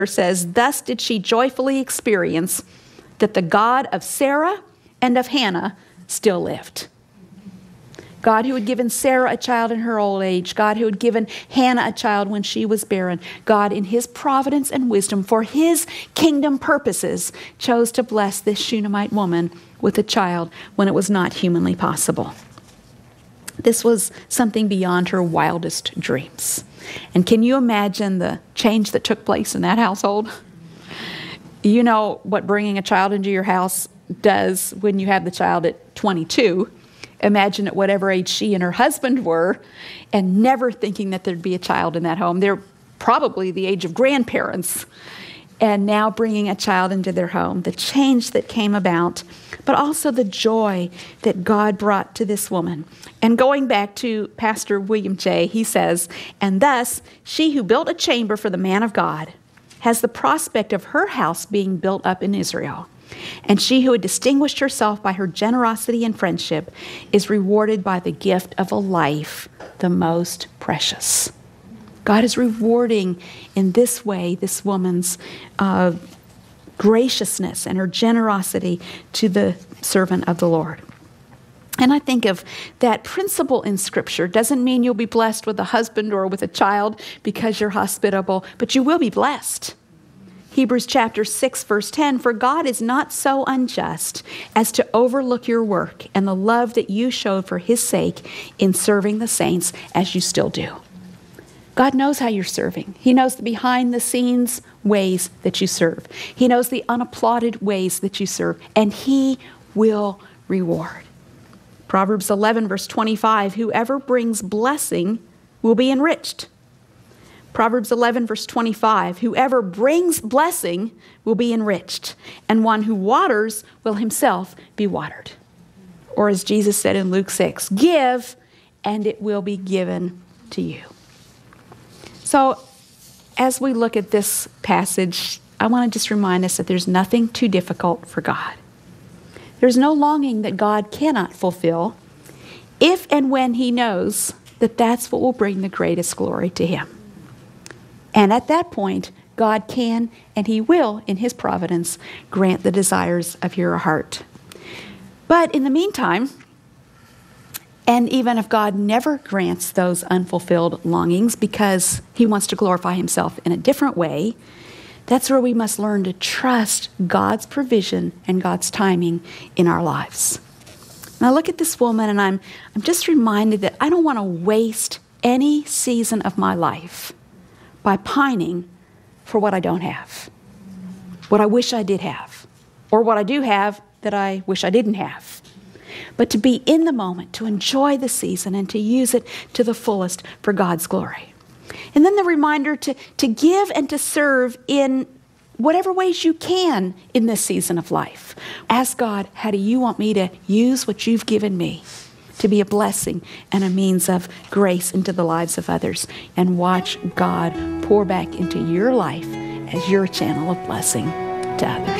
says, thus did she joyfully experience that the God of Sarah and of Hannah still lived. God who had given Sarah a child in her old age, God who had given Hannah a child when she was barren, God in his providence and wisdom for his kingdom purposes chose to bless this Shunammite woman with a child when it was not humanly possible. This was something beyond her wildest dreams. And can you imagine the change that took place in that household? You know what bringing a child into your house does when you have the child at 22. Imagine at whatever age she and her husband were, and never thinking that there'd be a child in that home. They're probably the age of grandparents, and now bringing a child into their home. The change that came about, but also the joy that God brought to this woman. And going back to Pastor William J., he says, and thus she who built a chamber for the man of God has the prospect of her house being built up in Israel. And she who had distinguished herself by her generosity and friendship is rewarded by the gift of a life, the most precious. God is rewarding in this way this woman's graciousness and her generosity to the servant of the Lord. And I think of that principle in Scripture doesn't mean you'll be blessed with a husband or with a child because you're hospitable, but you will be blessed. Hebrews chapter 6, verse 10, for God is not so unjust as to overlook your work and the love that you showed for his sake in serving the saints as you still do. God knows how you're serving. He knows the behind-the-scenes ways that you serve. He knows the unapplauded ways that you serve, and he will reward. Proverbs 11, verse 25, whoever brings blessing will be enriched. Proverbs 11, verse 25, whoever brings blessing will be enriched, and one who waters will himself be watered. Or as Jesus said in Luke 6, give, and it will be given to you. So as we look at this passage, I want to just remind us that there's nothing too difficult for God. There's no longing that God cannot fulfill if and when he knows that that's what will bring the greatest glory to him. And at that point, God can and he will, in his providence, grant the desires of your heart. But in the meantime, and even if God never grants those unfulfilled longings because he wants to glorify himself in a different way, that's where we must learn to trust God's provision and God's timing in our lives. And I look at this woman and I'm just reminded that I don't want to waste any season of my life by pining for what I don't have, what I wish I did have, or what I do have that I wish I didn't have. But to be in the moment, to enjoy the season and to use it to the fullest for God's glory. And then the reminder to give and to serve in whatever ways you can in this season of life. Ask God, how do you want me to use what you've given me to be a blessing and a means of grace into the lives of others, and watch God pour back into your life as your channel of blessing to others.